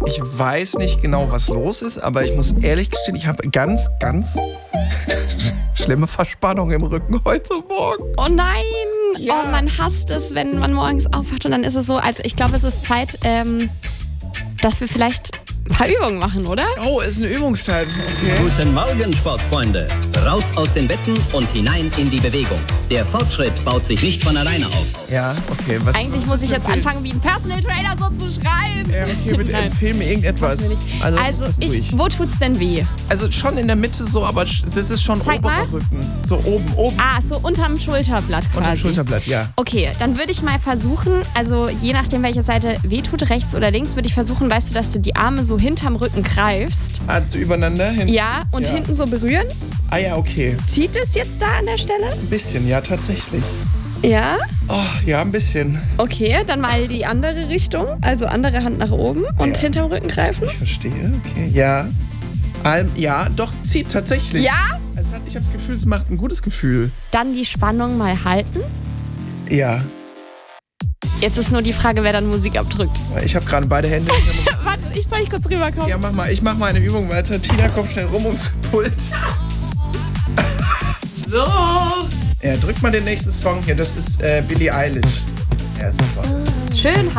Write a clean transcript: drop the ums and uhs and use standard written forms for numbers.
Ich weiß nicht genau, was los ist, aber ich muss ehrlich gestehen, ich habe ganz schlimme Verspannung im Rücken heute Morgen. Oh nein! Ja. Oh, man hasst es, wenn man morgens aufwacht und dann ist es so. Also ich glaube, es ist Zeit, dass wir vielleicht ein paar Übungen machen, oder? Oh, ist eine Übungszeit. Okay. Guten Morgen, Sportfreunde. Raus aus den Betten und hinein in die Bewegung. Der Fortschritt baut sich nicht von alleine auf. Ja, okay. Eigentlich muss ich jetzt anfangen, wie ein Personal Trainer so zu schreien. Ja, okay, bitte empfehl mir irgendetwas. Also was tue ich? wo tut's denn weh? Also schon in der Mitte so, aber es ist schon Zeig mal. oberer Rücken. So oben. Ah, so unterm Schulterblatt quasi. Unterm Schulterblatt, ja. Okay, dann würde ich mal versuchen, also je nachdem, welche Seite wehtut, rechts oder links, würde ich versuchen, weißt du, dass du die Arme so hinterm Rücken greifst. Also übereinander hin. Ja, und hinten so berühren. Ah ja, okay. Zieht es jetzt da an der Stelle? Ein bisschen, ja, tatsächlich. Ja? Oh, ja, ein bisschen. Okay, dann mal die andere Richtung, also andere Hand nach oben und hinterm Rücken greifen. Ich verstehe, okay. Ja. Ja, doch, es zieht tatsächlich. Ja? Also ich habe das Gefühl, es macht ein gutes Gefühl. Dann die Spannung mal halten. Ja. Jetzt ist nur die Frage, wer dann Musik abdrückt. Ich habe gerade beide Hände. Warte, soll ich kurz rüberkommen? Ja, mach mal. Ich mach mal eine Übung weiter. Tina, komm schnell rum ums Pult. So. Ja, drück mal den nächsten Song hier. Das ist Billie Eilish. Ja, super. Schön